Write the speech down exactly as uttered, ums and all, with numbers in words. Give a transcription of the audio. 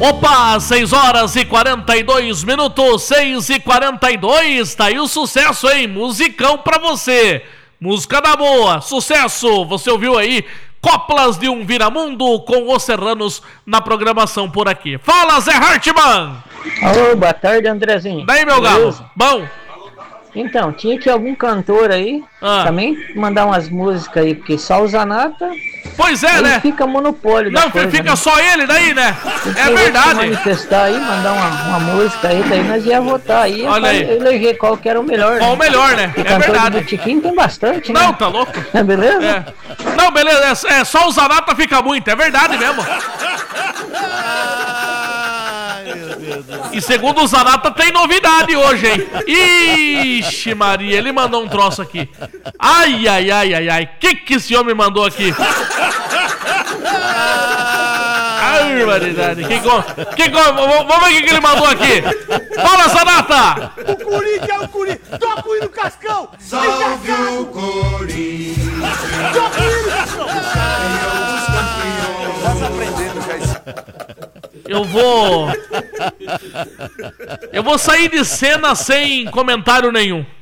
Opa, seis horas e quarenta e dois minutos, seis e quarenta e dois, tá aí o sucesso, hein? Musicão pra você, música da boa, sucesso, você ouviu aí? Coplas de um Viramundo com os Serranos na programação por aqui. Fala, Zé Hartmann! Alô, boa tarde, Andrezinho. Daí, meu galo, bom? Então, tinha que algum cantor aí ah. também mandar umas músicas aí, porque só o Zanata. Pois é, né? Fica monopólio. Não, coisa, fica né? só ele daí, né? É verdade. Manifestar aí, mandar uma, uma música aí, daí nós ia votar aí. Olha aí. Eleger qual que era o melhor. Qual o melhor, né? E É verdade. Do Tiquinho tem bastante, né? Não, tá louco? É beleza? É. Não, beleza. É, é só o Zanata fica muito, é verdade mesmo. E segundo o Zanata tem novidade hoje, hein? Ixi, Maria, ele mandou um troço aqui. Ai, ai, ai, ai, ai. Que que esse homem mandou aqui? Ai, variedade. Que go... que go... Vamos ver o que, que ele mandou aqui. Fala, Zanata! O Corinthians é o Corinthians. Toca o hino Cascão. Salve o Corinthians. Toca o hino Cascão. Estás aprendendo, Caio. Eu vou... Eu vou sair de cena sem comentário nenhum.